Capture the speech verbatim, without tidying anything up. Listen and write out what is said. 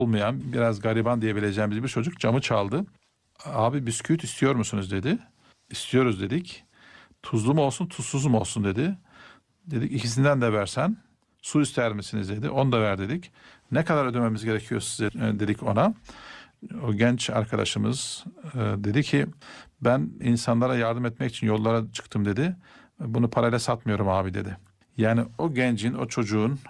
olmayan, biraz gariban diyebileceğimiz bir çocuk camı çaldı. Abi bisküvit istiyor musunuz dedi. İstiyoruz dedik. Tuzlu mu olsun, tuzsuz mu olsun dedi. Dedik ikisinden de versen. Su ister misiniz dedi. Onu da ver dedik. Ne kadar ödememiz gerekiyor size e, dedik ona. O genç arkadaşımız e, dedi ki ben insanlara yardım etmek için yollara çıktım dedi. Bunu parayla satmıyorum abi dedi. Yani o gencin, o çocuğun